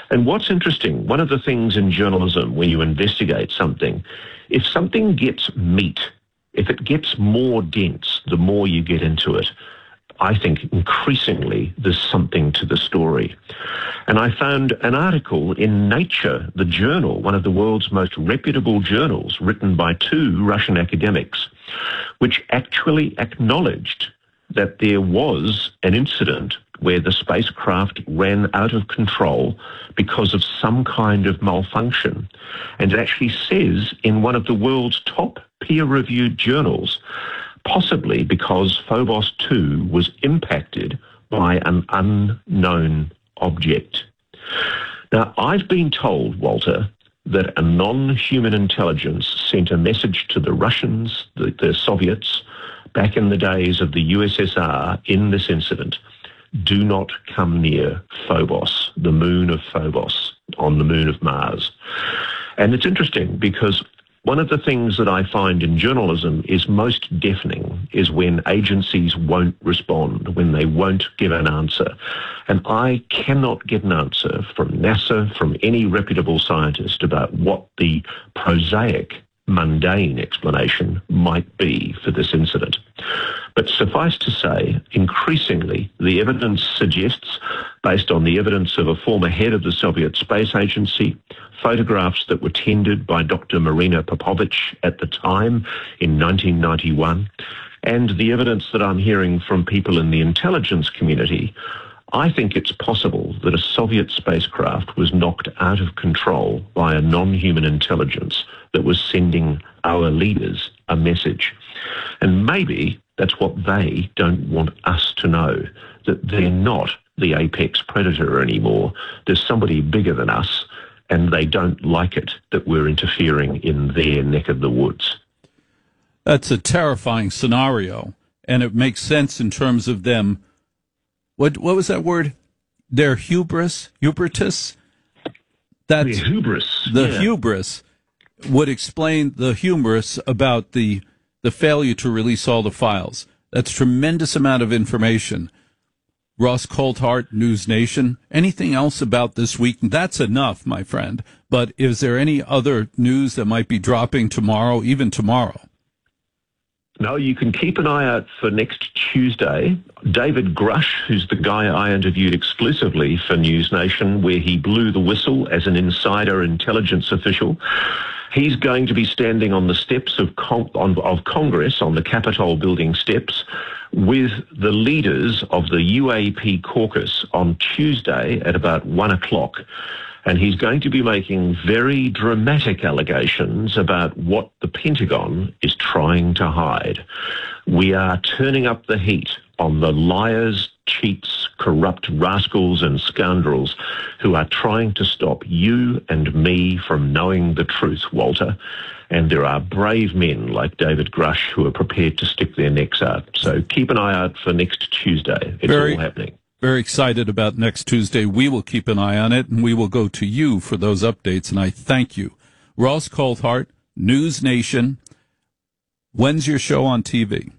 And what's interesting, one of the things in journalism when you investigate something, if something gets meat, if it gets more dense, the more you get into it, I think increasingly there's something to the story. And I found an article in Nature, the journal, one of the world's most reputable journals, written by two Russian academics, which actually acknowledged that there was an incident where the spacecraft ran out of control because of some kind of malfunction. And it actually says in one of the world's top peer-reviewed journals, possibly because Phobos 2 was impacted by an unknown object. Now, I've been told, Walter, that a non-human intelligence sent a message to the Russians, the Soviets, back in the days of the USSR in this incident: do not come near Phobos, the moon of Phobos, on the moon of Mars. And it's interesting because one of the things that I find in journalism is most deafening is when agencies won't respond, when they won't give an answer. And I cannot get an answer from NASA, from any reputable scientist about what the prosaic, mundane explanation might be for this incident. But suffice to say, increasingly, the evidence suggests, based on the evidence of a former head of the Soviet Space Agency, photographs that were tendered by Dr. Marina Popovich at the time in 1991, and the evidence that I'm hearing from people in the intelligence community, I think it's possible that a Soviet spacecraft was knocked out of control by a non-human intelligence that was sending our leaders a message. And maybe that's what they don't want us to know, that they're not the apex predator anymore. There's somebody bigger than us, and they don't like it that we're interfering in their neck of the woods. That's a terrifying scenario, and it makes sense in terms of them. What was that word? Their hubris? That's the hubris. The hubris would explain the hubris about the failure to release all the files. That's a tremendous amount of information. Ross Coulthart, News Nation. Anything else about this week? That's enough, my friend. But is there any other news that might be dropping tomorrow, even tomorrow? No, you can keep an eye out for next Tuesday. David Grush, who's the guy I interviewed exclusively for News Nation, where he blew the whistle as an insider intelligence official, he's going to be standing on the steps of Congress, on the Capitol building steps, with the leaders of the UAP caucus on Tuesday at about 1 o'clock. And he's going to be making very dramatic allegations about what the Pentagon is trying to hide. We are turning up the heat on the liars, cheats, corrupt rascals and scoundrels who are trying to stop you and me from knowing the truth, Walter. And there are brave men like David Grush who are prepared to stick their necks out. So keep an eye out for next Tuesday. It's all happening. Very excited about next Tuesday. We will keep an eye on it, and we will go to you for those updates, and I thank you. Ross Coulthart, News Nation. When's your show on TV?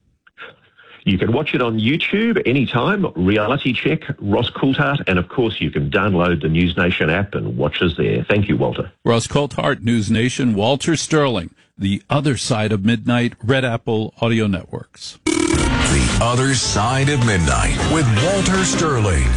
You can watch it on YouTube anytime, Reality Check, Ross Coulthart, and of course you can download the News Nation app and watch us there. Thank you, Walter. Ross Coulthart, News Nation. Walter Sterling, The Other Side of Midnight, Red Apple Audio Networks. The Other Side of Midnight with Walter Sterling.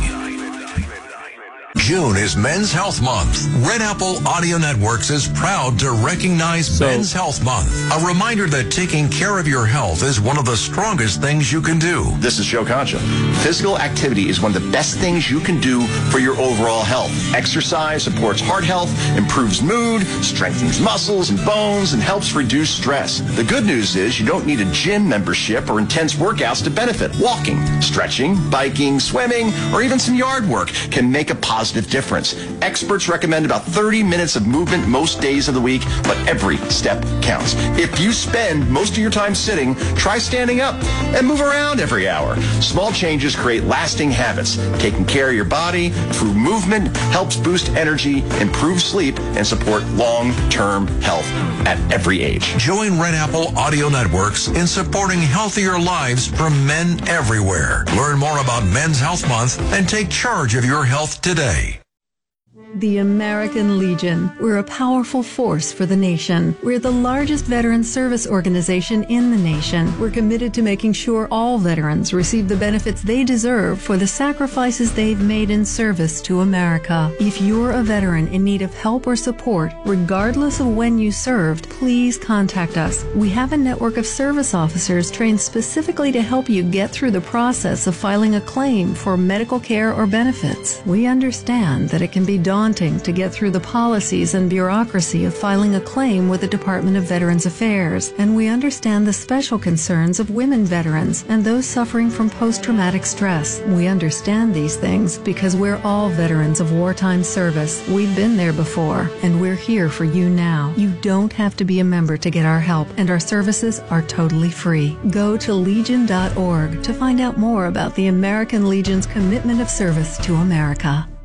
June is Men's Health Month. Red Apple Audio Networks is proud to recognize Men's Health Month. A reminder that taking care of your health is one of the strongest things you can do. This is Joe Concha. Physical activity is one of the best things you can do for your overall health. Exercise supports heart health, improves mood, strengthens muscles and bones, and helps reduce stress. The good news is you don't need a gym membership or intense workouts to benefit. Walking, stretching, biking, swimming, or even some yard work can make a positive difference. Experts recommend about 30 minutes of movement most days of the week, but every step counts. If you spend most of your time sitting, try standing up and move around every hour. Small changes create lasting habits. Taking care of your body through movement helps boost energy, improve sleep, and support long-term health at every age. Join Red Apple Audio Networks in supporting healthier lives for men everywhere. Learn more about Men's Health Month and take charge of your health today. The American Legion. We're a powerful force for the nation. We're the largest veteran service organization in the nation. We're committed to making sure all veterans receive the benefits they deserve for the sacrifices they've made in service to America. If you're a veteran in need of help or support, regardless of when you served, please contact us. We have a network of service officers trained specifically to help you get through the process of filing a claim for medical care or benefits. We understand that it can be daunting to get through the policies and bureaucracy of filing a claim with the Department of Veterans Affairs, and we understand the special concerns of women veterans and those suffering from post-traumatic stress. We understand these things because we're all veterans of wartime service. We've been there before, and we're here for you now. You don't have to be a member to get our help, and our services are totally free. Go to legion.org to find out more about the American Legion's commitment of service to America.